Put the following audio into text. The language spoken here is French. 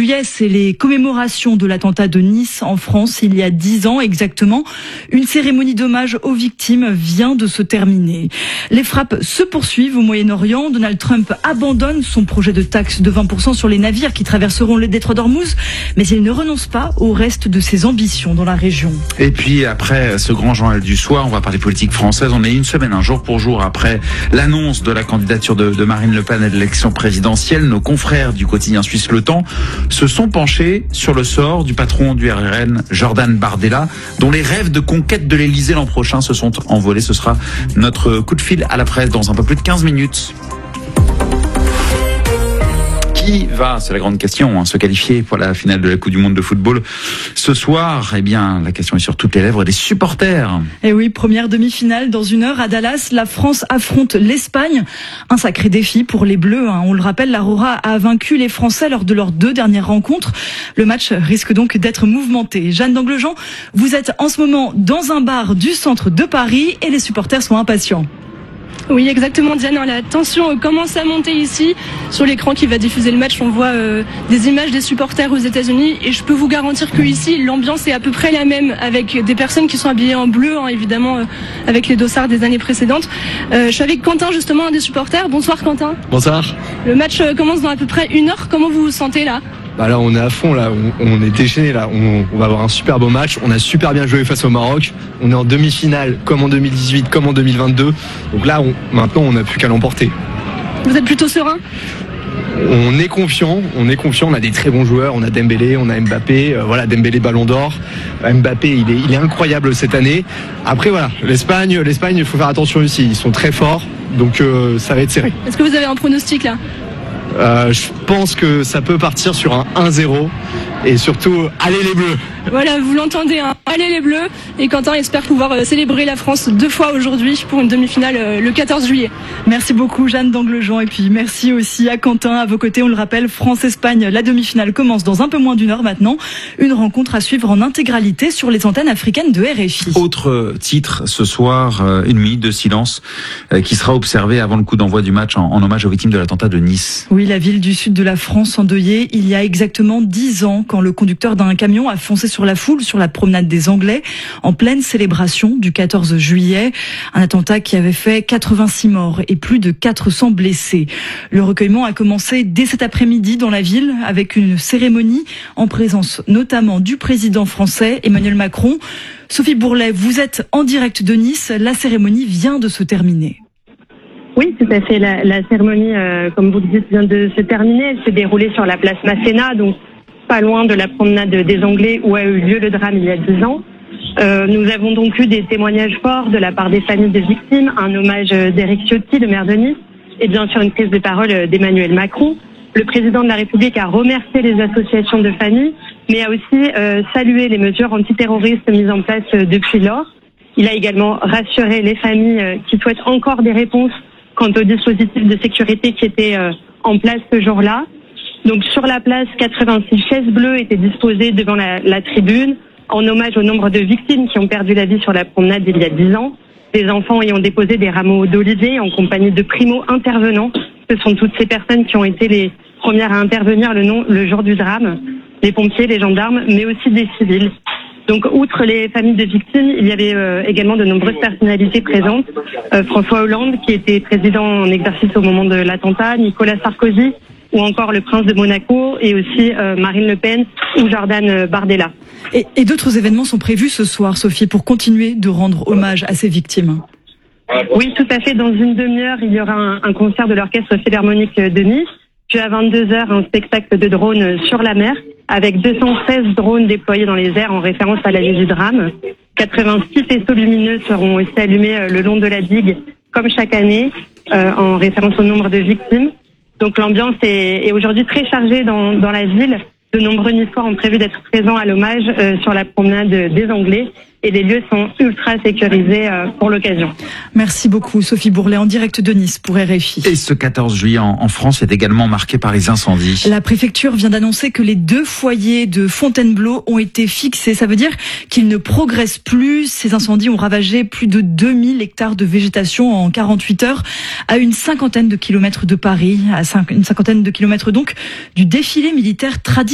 Juillet, c'est les commémorations de l'attentat de Nice en France il y a 10 ans exactement. Une cérémonie d'hommage aux victimes vient de se terminer. Les frappes se poursuivent au Moyen-Orient. Donald Trump abandonne son projet de taxe de 20% sur les navires qui traverseront le détroit d'Ormuz, mais il ne renonce pas au reste de ses ambitions dans la région. Et puis après ce grand journal du soir, on va parler politique française. On est une semaine, jour pour jour après l'annonce de la candidature de Marine Le Pen à l'élection présidentielle. Nos confrères du quotidien suisse Le Temps se sont penchés sur le sort du patron du RN, Jordan Bardella, dont les rêves de conquête de l'Elysée l'an prochain se sont envolés. Ce sera notre coup de fil à la presse dans un peu plus de 15 minutes. Qui va, c'est la grande question, se qualifier pour la finale de la Coupe du Monde de football ce soir? Eh bien, la question est sur toutes les lèvres des supporters. Et oui, première demi-finale dans 1 heure à Dallas. La France affronte l'Espagne. Un sacré défi pour les Bleus. On le rappelle, l'Aurora a vaincu les Français lors de leurs 2 dernières rencontres. Le match risque donc d'être mouvementé. Jeanne d'Anglejean, vous êtes en ce moment dans un bar du centre de Paris et les supporters sont impatients. Oui, exactement, Diane. La tension commence à monter ici. Sur l'écran qui va diffuser le match, on voit des images des supporters aux États-Unis. Et je peux vous garantir que ici, l'ambiance est à peu près la même, avec des personnes qui sont habillées en bleu, évidemment, avec les dossards des années précédentes. Je suis avec Quentin, justement, un des supporters. Bonsoir, Quentin. Bonsoir. Le match commence dans à peu près 1 heure. Comment vous vous sentez là ? Là, on est à fond, là. On est déchaîné, là. On va avoir un super beau match. On a super bien joué face au Maroc. On est en demi-finale, comme en 2018, comme en 2022. Donc là, maintenant, on n'a plus qu'à l'emporter. Vous êtes plutôt serein ? On est confiant. On a des très bons joueurs. On a Dembélé, on a Mbappé. Dembélé Ballon d'Or. Mbappé, il est incroyable cette année. Après, voilà, l'Espagne, il faut faire attention ici. Ils sont très forts. Donc, ça va être serré. Est-ce que vous avez un pronostic, là ? Je pense que ça peut partir sur un 1-0 et surtout, allez les Bleus. Voilà, vous l'entendez, allez les Bleus. Et Quentin espère pouvoir célébrer la France 2 fois aujourd'hui pour une demi-finale le 14 juillet. Merci beaucoup Jeanne d'Anglejean et puis merci aussi à Quentin à vos côtés. On le rappelle, France-Espagne, la demi-finale commence dans un peu moins d'1 heure maintenant. Une rencontre à suivre en intégralité sur les antennes africaines de RFI. Autre titre ce soir, 1 minute de silence qui sera observée avant le coup d'envoi du match en hommage aux victimes de l'attentat de Nice. Oui, la ville du sud de la France endeuillée il y a exactement 10 ans quand le conducteur d'un camion a foncé sur la foule sur la promenade des Anglais en pleine célébration du 14 juillet. Un attentat qui avait fait 86 morts et plus de 400 blessés. Le recueillement a commencé dès cet après-midi dans la ville avec une cérémonie en présence notamment du président français Emmanuel Macron. Sophie Bourlet, vous êtes en direct de Nice. La cérémonie vient de se terminer. Oui, tout à fait. La cérémonie, comme vous le dites, vient de se terminer. Elle s'est déroulée sur la place Masséna, donc pas loin de la promenade des Anglais où a eu lieu le drame il y a 10 ans. Nous avons donc eu des témoignages forts de la part des familles des victimes, un hommage d'Éric Ciotti, le maire de Nice, et bien sûr une prise de parole d'Emmanuel Macron. Le président de la République a remercié les associations de familles, mais a aussi salué les mesures antiterroristes mises en place depuis lors. Il a également rassuré les familles qui souhaitent encore des réponses quant au dispositif de sécurité qui était en place ce jour-là. Donc sur la place, 86 chaises bleues étaient disposées devant la tribune en hommage au nombre de victimes qui ont perdu la vie sur la promenade il y a 10 ans. Des enfants y ont déposé des rameaux d'olivier en compagnie de primo-intervenants. Ce sont toutes ces personnes qui ont été les premières à intervenir le jour du drame. Les pompiers, les gendarmes, mais aussi des civils. Donc, outre les familles de victimes, il y avait également de nombreuses personnalités présentes. François Hollande, qui était président en exercice au moment de l'attentat, Nicolas Sarkozy, ou encore le prince de Monaco, et aussi Marine Le Pen ou Jordan Bardella. Et d'autres événements sont prévus ce soir, Sophie, pour continuer de rendre hommage à ces victimes. Oui, tout à fait. Dans une demi-heure, il y aura un concert de l'Orchestre Philharmonique de Nice. Puis à 22h, un spectacle de drones sur la mer, avec 216 drones déployés dans les airs en référence à la nuit du drame. 86 faisceaux lumineux seront aussi allumés le long de la digue, comme chaque année, en référence au nombre de victimes. Donc l'ambiance est aujourd'hui très chargée dans la ville. De nombreux Niçois ont prévu d'être présents à l'hommage sur la promenade des Anglais et les lieux sont ultra sécurisés pour l'occasion. Merci beaucoup Sophie Bourlet en direct de Nice pour RFI. Et ce 14 juillet en France est également marqué par les incendies. La préfecture vient d'annoncer que les 2 foyers de Fontainebleau ont été fixés. Ça veut dire qu'ils ne progressent plus. Ces incendies ont ravagé plus de 2000 hectares de végétation en 48 heures à une 50aine de kilomètres de Paris, à une 50aine de kilomètres donc du défilé militaire traditionnel.